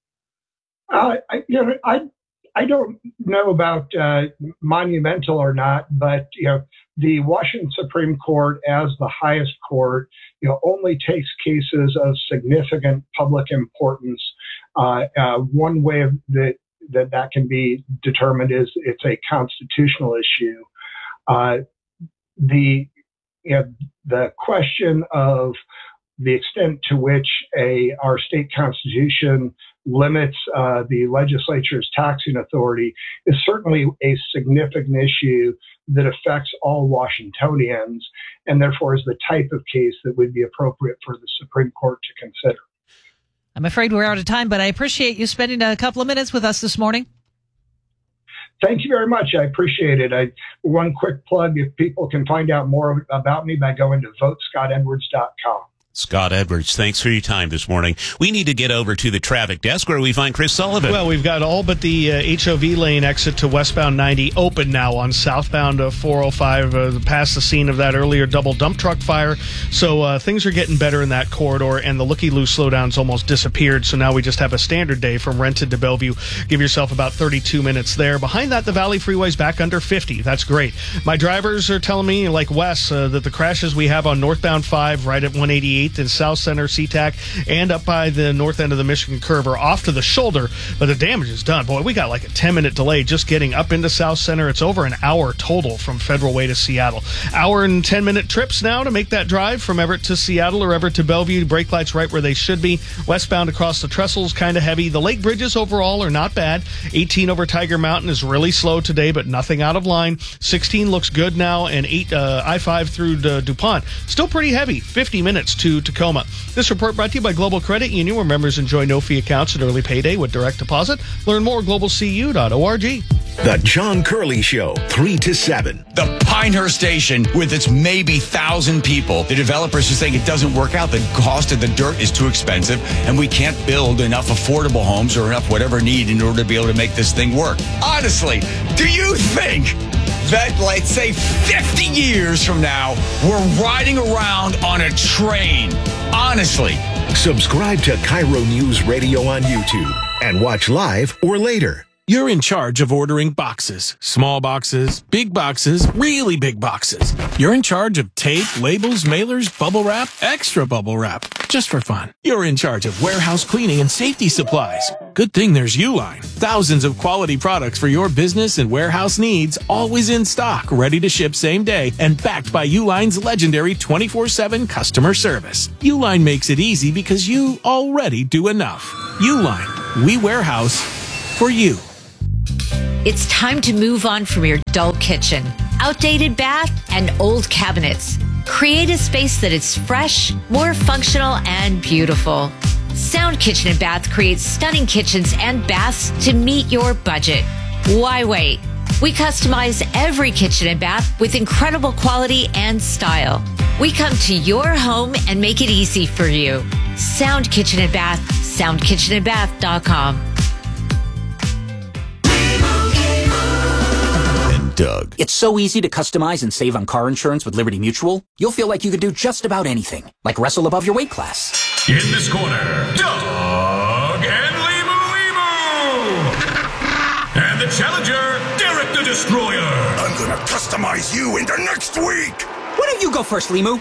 Uh, I, you know, I I don't know about uh, monumental or not, but you know, the Washington Supreme Court, as the highest court, you know, only takes cases of significant public importance. Uh, uh, one way of the that that can be determined is it's a constitutional issue. Uh, the you know, the question of the extent to which a our state constitution limits uh, the legislature's taxing authority is certainly a significant issue that affects all Washingtonians, and therefore is the type of case that would be appropriate for the Supreme Court to consider. I'm afraid we're out of time, but I appreciate you spending a couple of minutes with us this morning. Thank you very much. I appreciate it. I, one quick plug, if people can find out more about me by going to vote scott edwards dot com. Scott Edwards, thanks for your time this morning. We need to get over to the traffic desk where we find Chris Sullivan. Well, we've got all but the uh, H O V lane exit to westbound ninety open now on southbound uh, four oh five, uh, past the scene of that earlier double dump truck fire. So uh, things are getting better in that corridor, and the looky-loo slowdowns almost disappeared. So now we just have a standard day from Renton to Bellevue. Give yourself about thirty-two minutes there. Behind that, the Valley Freeway's back under fifty. That's great. My drivers are telling me, like Wes, uh, that the crashes we have on northbound five right at one eighty-eighth and South Center, SeaTac, and up by the north end of the Michigan Curve are off to the shoulder, but the damage is done. Boy, we got like a ten-minute delay just getting up into South Center. It's over an hour total from Federal Way to Seattle. Hour and ten-minute trips now to make that drive from Everett to Seattle or Everett to Bellevue. Brake lights right where they should be. Westbound across the trestles, kind of heavy. The lake bridges overall are not bad. eighteen over Tiger Mountain is really slow today, but nothing out of line. sixteen looks good now, and eight uh, I five through uh, DuPont still pretty heavy. fifty minutes to to Tacoma. This report brought to you by Global Credit Union, where members enjoy no-fee accounts and early payday with direct deposit. Learn more at global c u dot org. The John Curley Show, three to seven. The Pinehurst Station, with its maybe thousand people, the developers are saying it doesn't work out. The cost of the dirt is too expensive, and we can't build enough affordable homes or enough whatever need in order to be able to make this thing work. Honestly, do you think that, let's say, fifty years from now, we're riding around on a train? Honestly. Subscribe to Cairo News Radio on YouTube and watch live or later. You're in charge of ordering boxes. Small boxes, big boxes, really big boxes. You're in charge of tape, labels, mailers, bubble wrap, extra bubble wrap, just for fun. You're in charge of warehouse cleaning and safety supplies. Good thing there's Uline. Thousands of quality products for your business and warehouse needs, always in stock, ready to ship same day, and backed by Uline's legendary twenty-four seven customer service. Uline makes it easy because you already do enough. Uline, we warehouse for you. It's time to move on from your dull kitchen, outdated bath, and old cabinets. Create a space that is fresh, more functional, and beautiful. Sound Kitchen and Bath creates stunning kitchens and baths to meet your budget. Why wait? We customize every kitchen and bath with incredible quality and style. We come to your home and make it easy for you. Sound Kitchen and Bath, sound kitchen and bath dot com. Doug. It's so easy to customize and save on car insurance with Liberty Mutual. You'll feel like you could do just about anything, like wrestle above your weight class. In this corner, Doug and Limu Limu! And the challenger, Derek the Destroyer. I'm gonna customize you into next week. Why don't you go first, Limu?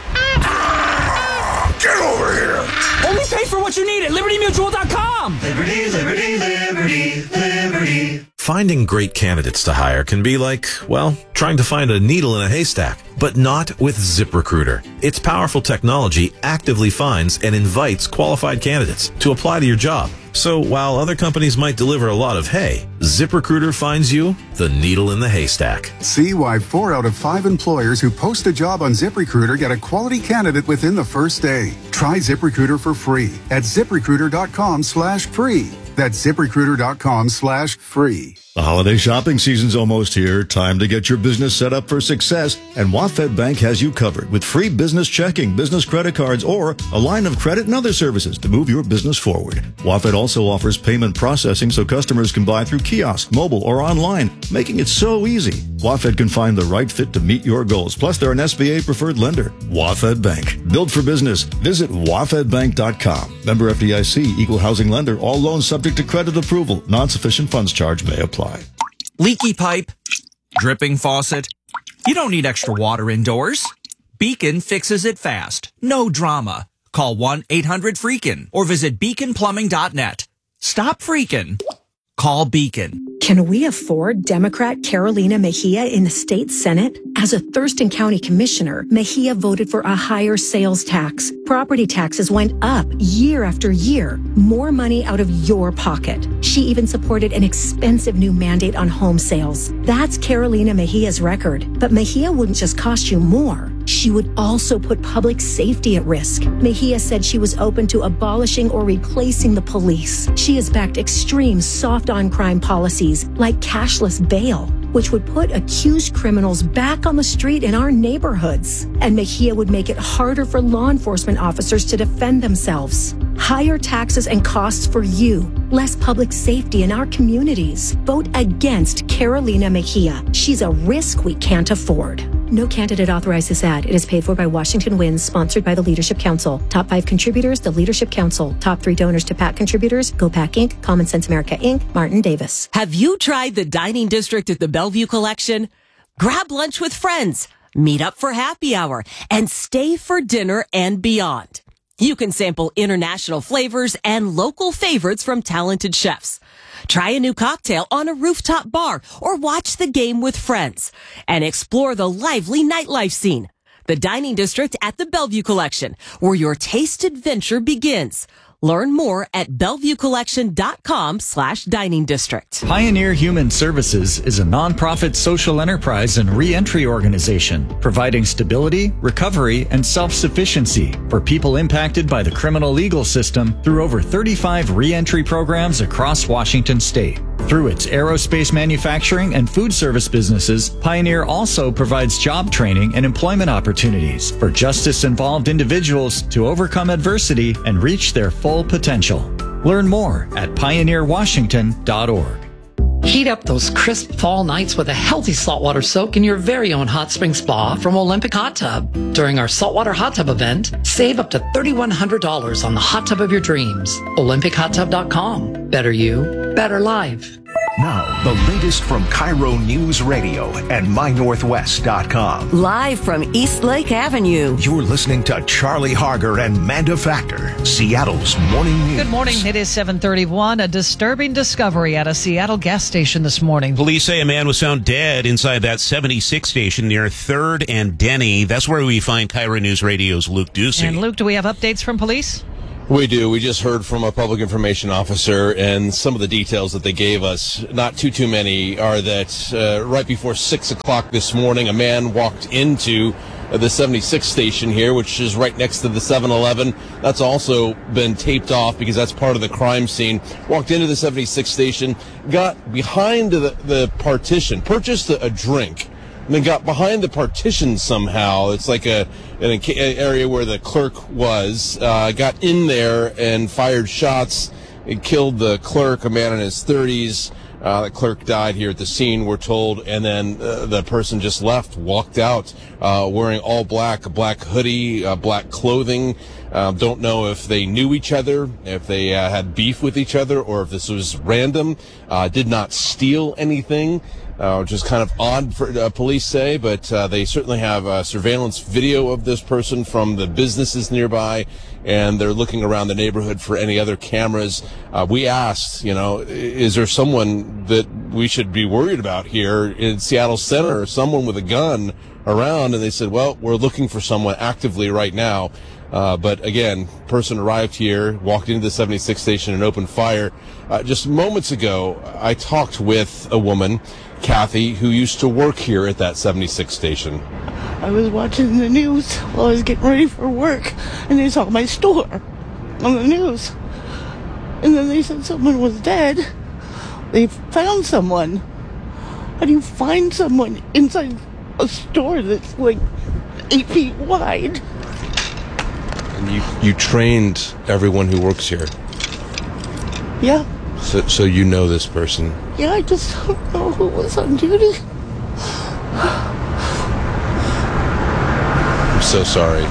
Get over here! Only pay for what you need at liberty mutual dot com! Liberty, liberty, liberty, liberty. Finding great candidates to hire can be like, well, trying to find a needle in a haystack, but not with ZipRecruiter. Its powerful technology actively finds and invites qualified candidates to apply to your job. So while other companies might deliver a lot of hay, ZipRecruiter finds you the needle in the haystack. See why four out of five employers who post a job on ZipRecruiter get a quality candidate within the first day. Try ZipRecruiter for free at ziprecruiter.com slash free. That's ziprecruiter.com slash free. The holiday shopping season's almost here. Time to get your business set up for success. And WaFd Bank has you covered with free business checking, business credit cards, or a line of credit and other services to move your business forward. WaFd also offers payment processing so customers can buy through kiosk, mobile, or online, making it so easy. WaFd can find the right fit to meet your goals. Plus, they're an S B A preferred lender. WaFd Bank. Built for business. Visit wafed bank dot com. Member F D I C, equal housing lender. All loans subject to credit approval. Non-sufficient funds charge may apply. Leaky pipe, dripping faucet. You don't need extra water indoors. Beacon fixes it fast. No drama. Call one eight hundred freakin' or visit beacon plumbing dot net. Stop freaking. Call Beacon. Can we afford Democrat Carolina Mejia in the state Senate? As a Thurston County commissioner, Mejia voted for a higher sales tax. Property taxes went up year after year. More money out of your pocket. She even supported an expensive new mandate on home sales. That's Carolina Mejia's record. But Mejia wouldn't just cost you more. She would also put public safety at risk. Mejia said she was open to abolishing or replacing the police. She has backed extreme soft-on-crime policies like cashless bail, which would put accused criminals back on the street in our neighborhoods. And Mejia would make it harder for law enforcement officers to defend themselves. Higher taxes and costs for you. Less public safety in our communities. Vote against Carolina Mejia. She's a risk we can't afford. No candidate authorized this ad. It is paid for by Washington Wins, sponsored by the Leadership Council. Top five contributors, the Leadership Council. Top three donors to PAC contributors, Go PAC Incorporated, Common Sense America Incorporated, Martin Davis. Have you tried the dining district at the Bellevue Collection? Grab lunch with friends, meet up for happy hour, and stay for dinner and beyond. You can sample international flavors and local favorites from talented chefs. Try a new cocktail on a rooftop bar or watch the game with friends and explore the lively nightlife scene. The Dining District at the Bellevue Collection, where your taste adventure begins. Learn more at bellevue collection dot com slash dining district. Pioneer Human Services is a nonprofit social enterprise and reentry organization providing stability, recovery, and self-sufficiency for people impacted by the criminal legal system through over thirty-five reentry programs across Washington state. Through its aerospace manufacturing and food service businesses, Pioneer also provides job training and employment opportunities for justice-involved individuals to overcome adversity and reach their full potential. Learn more at pioneer washington dot org. Heat up those crisp fall nights with a healthy saltwater soak in your very own hot spring spa from Olympic Hot Tub. During our saltwater hot tub event, save up to three thousand one hundred dollars on the hot tub of your dreams. olympic hot tub dot com. Better you, better life. Now, the latest from Cairo News Radio and my northwest dot com. Live from East Lake Avenue. You're listening to Charlie Harger and Manda Factor, Seattle's morning news. Good morning. It is seven thirty-one. A disturbing discovery at a Seattle gas station this morning. Police say a man was found dead inside that seventy-six station near third and Denny. That's where we find Cairo News Radio's Luke Ducey. And Luke, do we have updates from police? We do. We just heard from a public information officer, and some of the details that they gave us, not too, too many, are that uh, right before six o'clock this morning, a man walked into uh, the seventy-six station here, which is right next to the seven eleven. That's also been taped off because that's part of the crime scene. Walked into the seventy-six station, got behind the, the partition, purchased a, a drink, and then got behind the partition somehow. It's like a an area where the clerk was. Uh, got in there and fired shots. It killed the clerk, a man in his thirties. Uh, the clerk died here at the scene, we're told, and then uh, the person just left, walked out, uh, wearing all black, a black hoodie, uh, black clothing. Uh, don't know if they knew each other, if they uh, had beef with each other, or if this was random. Uh, did not steal anything. Uh, which is kind of odd for uh, police say, but uh, they certainly have uh, surveillance video of this person from the businesses nearby, and they're looking around the neighborhood for any other cameras. Uh, we asked, you know, is there someone that we should be worried about here in Seattle Center, someone with a gun around? And they said, well, we're looking for someone actively right now. Uh, but again, person arrived here, walked into the seventy-six station and opened fire. Uh, just moments ago, I talked with a woman, Kathy, who used to work here at that seventy-six station. I was watching the news while I was getting ready for work, and they saw my store on the news. And then they said someone was dead. They found someone. How do you find someone inside a store that's like eight feet wide? And you, you trained everyone who works here? Yeah. So, so you know this person? Yeah, I just don't know who was on duty. I'm so sorry.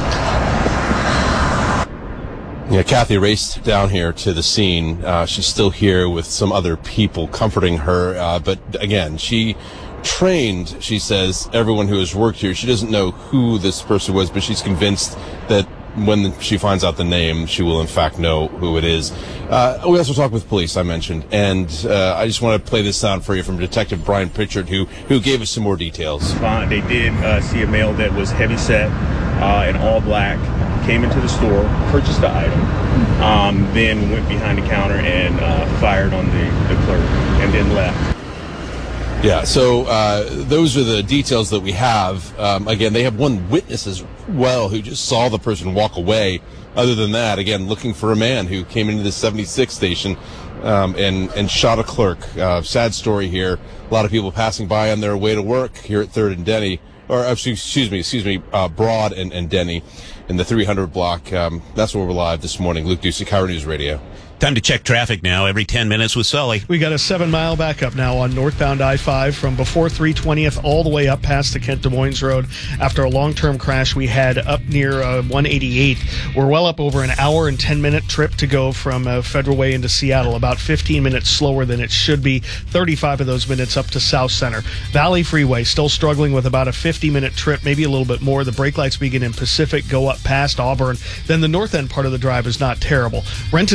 Yeah, Kathy raced down here to the scene. Uh, she's still here with some other people comforting her. Uh, but again, she trained, she says, everyone who has worked here. She doesn't know who this person was, but she's convinced that when she finds out the name, she will in fact know who it is. Uh, we also talked with police, I mentioned, and uh, I just want to play this sound for you from Detective Brian Pritchard, who who gave us some more details. Uh, they did uh, see a male that was heavy set uh, in all black, came into the store, purchased the item, um, then went behind the counter and uh, fired on the, the clerk, and then left. Yeah, so uh, those are the details that we have. Um, again, they have one witness as well who just saw the person walk away. Other than that, again, looking for a man who came into the seventy-six station um, and, and shot a clerk. Uh, sad story here. A lot of people passing by on their way to work here at third and Denny, or excuse me, excuse me, uh, Broad and, and Denny in the three hundred block. Um, that's where we're live this morning. Luke Ducey, Cairo News Radio. Time to check traffic now, every ten minutes with Sully. We got a seven-mile backup now on northbound I five from before three twentieth all the way up past the Kent Des Moines Road. After a long-term crash we had up near uh, one eighty-eight. We're well up over an hour and ten-minute trip to go from uh, Federal Way into Seattle, about fifteen minutes slower than it should be, thirty-five of those minutes up to South Center. Valley Freeway still struggling with about a fifty-minute trip, maybe a little bit more. The brake lights begin in Pacific, go up past Auburn. Then the north end part of the drive is not terrible. Renton to Bellevue,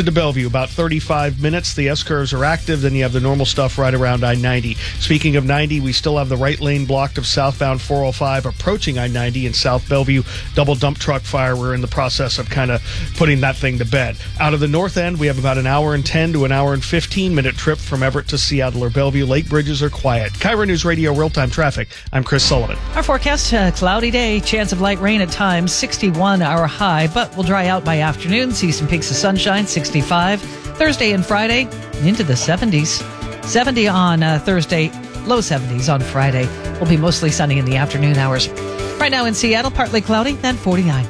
about thirty-five minutes. The S-curves are active. Then you have the normal stuff right around I ninety. Speaking of ninety, we still have the right lane blocked of southbound four oh five approaching I ninety in South Bellevue. Double dump truck fire. We're in the process of kind of putting that thing to bed. Out of the north end, we have about an hour and ten to an hour and fifteen minute trip from Everett to Seattle or Bellevue. Lake bridges are quiet. Cairo News Radio real-time traffic. I'm Chris Sullivan. Our forecast, uh, cloudy day, chance of light rain at times, sixty-one our high, but will dry out by afternoon. See some peaks of sunshine, sixty-five. Thursday and Friday, into the seventies. seventy on uh, Thursday, low seventies on Friday. Will be mostly sunny in the afternoon hours. Right now in Seattle, partly cloudy, then forty-nine.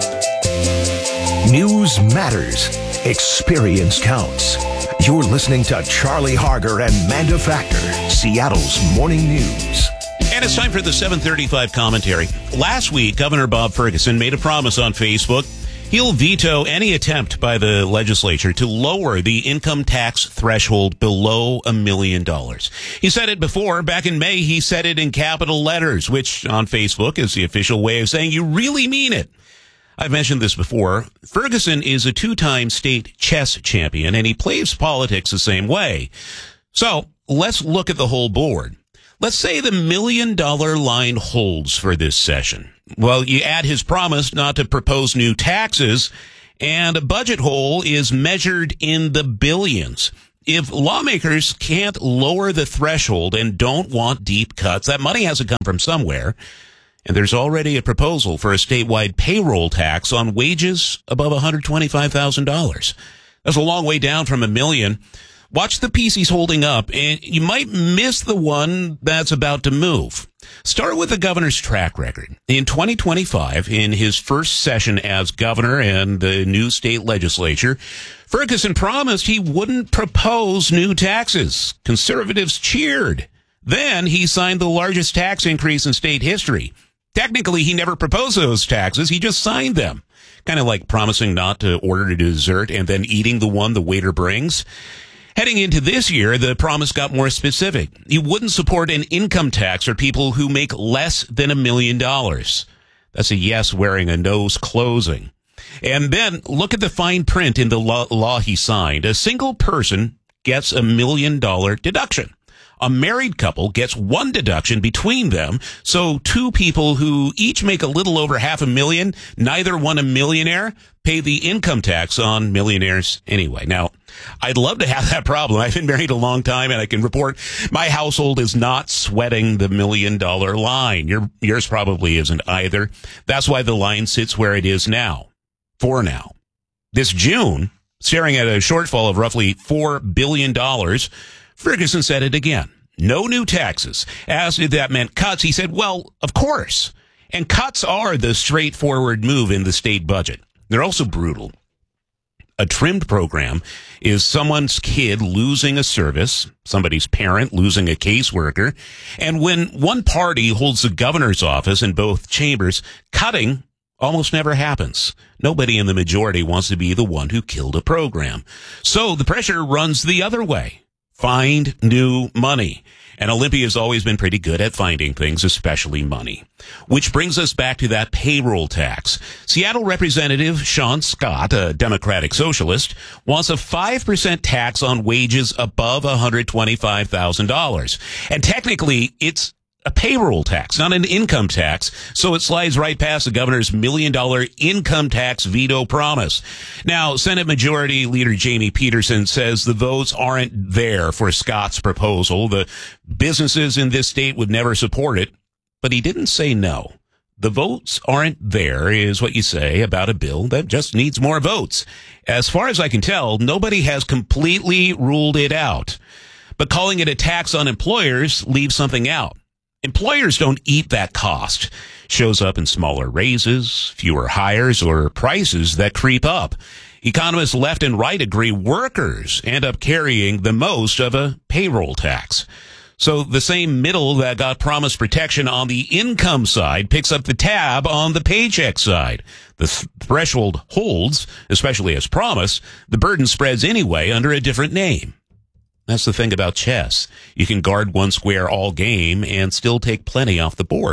News matters. Experience counts. You're listening to Charlie Harger and Manda Factor, Seattle's Morning News. And it's time for the seven thirty-five commentary. Last week, Governor Bob Ferguson made a promise on Facebook. He'll veto any attempt by the legislature to lower the income tax threshold below a million dollars. He said it before. Back in May, he said it in capital letters, which on Facebook is the official way of saying you really mean it. I've mentioned this before. Ferguson is a two-time state chess champion, and he plays politics the same way. So let's look at the whole board. Let's say the million-dollar line holds for this session. Well, you add his promise not to propose new taxes, and a budget hole is measured in the billions. If lawmakers can't lower the threshold and don't want deep cuts, that money has to come from somewhere. And there's already a proposal for a statewide payroll tax on wages above one hundred twenty-five thousand dollars. That's a long way down from a million. Watch the piece he's holding up, and you might miss the one that's about to move. Start with the governor's track record. In twenty twenty-five, in his first session as governor and the new state legislature, Ferguson promised he wouldn't propose new taxes. Conservatives cheered. Then he signed the largest tax increase in state history. Technically, he never proposed those taxes. He just signed them. Kind of like promising not to order a dessert and then eating the one the waiter brings. Heading into this year, the promise got more specific. He wouldn't support an income tax for people who make less than a million dollars. That's a yes wearing a nose closing. And then look at the fine print in the law, law he signed. A single person gets a million dollar deduction. A married couple gets one deduction between them, so two people who each make a little over half a million, neither one a millionaire, pay the income tax on millionaires anyway. Now, I'd love to have that problem. I've been married a long time, and I can report my household is not sweating the million dollar line. Your, yours probably isn't either. That's why the line sits where it is now, for now. This June, staring at a shortfall of roughly four billion dollars, Ferguson said it again. No new taxes. Asked if that meant cuts, he said, well, of course. And cuts are the straightforward move in the state budget. They're also brutal. A trimmed program is someone's kid losing a service, somebody's parent losing a caseworker, and when one party holds the governor's office in both chambers, cutting almost never happens. Nobody in the majority wants to be the one who killed a program. So the pressure runs the other way. Find new money. And Olympia's always been pretty good at finding things, especially money. Which brings us back to that payroll tax. Seattle Representative Sean Scott, a Democratic socialist, wants a five percent tax on wages above one hundred twenty-five thousand dollars. And technically, it's a payroll tax, not an income tax, so it slides right past the governor's million-dollar income tax veto promise. Now, Senate Majority Leader Jamie Peterson says the votes aren't there for Scott's proposal. The businesses in this state would never support it, but he didn't say no. The votes aren't there is what you say about a bill that just needs more votes. As far as I can tell, nobody has completely ruled it out. But calling it a tax on employers leaves something out. Employers don't eat that cost. Shows up in smaller raises, fewer hires, or prices that creep up. Economists left and right agree workers end up carrying the most of a payroll tax. So the same middle that got promised protection on the income side picks up the tab on the paycheck side. The th- threshold holds, especially as promised. The burden spreads anyway under a different name. That's the thing about chess. You can guard one square all game and still take plenty off the board.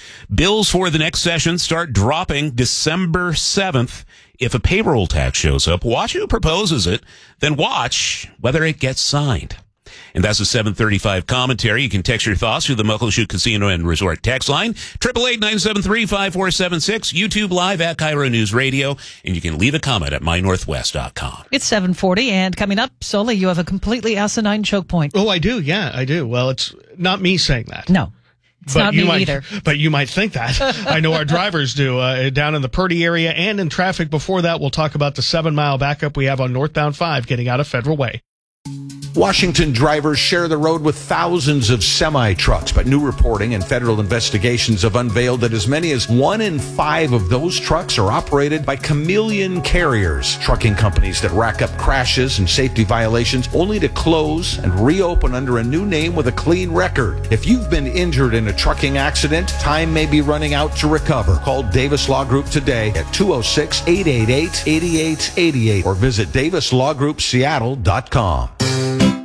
Bills for the next session start dropping December seventh. If a payroll tax shows up, watch who proposes it, then watch whether it gets signed. And that's a seven thirty-five commentary. You can text your thoughts to the Muckleshoot Casino and Resort text line, eight eight eight, nine seven three, five four seven six, YouTube Live at Cairo News Radio, and you can leave a comment at my northwest dot com. It's seven forty, and coming up, Soli, you have a completely asinine choke point. Oh, I do. Yeah, I do. Well, it's not me saying that. No. It's but not you me might, either. But you might think that. I know our drivers do uh, down in the Purdy area and in traffic. Before that, we'll talk about the seven-mile backup we have on northbound five getting out of Federal Way. Washington drivers share the road with thousands of semi-trucks, but new reporting and federal investigations have unveiled that as many as one in five of those trucks are operated by chameleon carriers, trucking companies that rack up crashes and safety violations only to close and reopen under a new name with a clean record. If you've been injured in a trucking accident, time may be running out to recover. Call Davis Law Group today at two oh six, eight eight eight, eight eight eight eight or visit davis law group seattle dot com.